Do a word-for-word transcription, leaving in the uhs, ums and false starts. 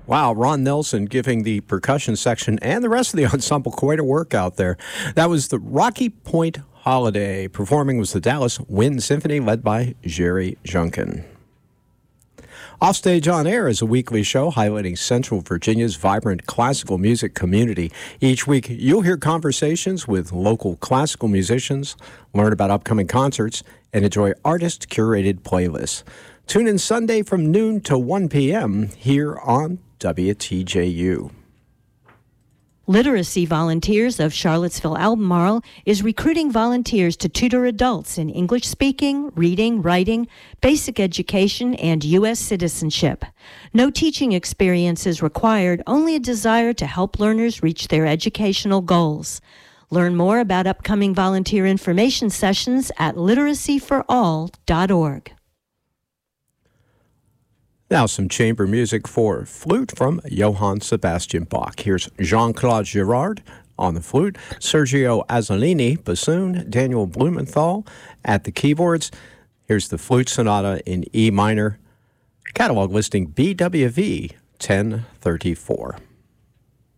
Wow, Ron Nelson giving the percussion section and the rest of the ensemble quite a workout there. That was the Rocky Point Holiday. Performing was the Dallas Wind Symphony led by Jerry Junkin. Offstage on Air is a weekly show highlighting Central Virginia's vibrant classical music community. Each week, you'll hear conversations with local classical musicians, learn about upcoming concerts, and enjoy artist-curated playlists. Tune in Sunday from noon to one p.m. here on W T J U. Literacy Volunteers of Charlottesville Albemarle is recruiting volunteers to tutor adults in English speaking, reading, writing, basic education, and U S citizenship. No teaching experience is required, only a desire to help learners reach their educational goals. Learn more about upcoming volunteer information sessions at literacy for all dot org. Now some chamber music for flute from Johann Sebastian Bach. Here's Jean-Claude Girard on the flute, Sergio Azzolini bassoon, Daniel Blumenthal at the keyboards. Here's the flute sonata in E minor, catalog listing B W V ten thirty-four.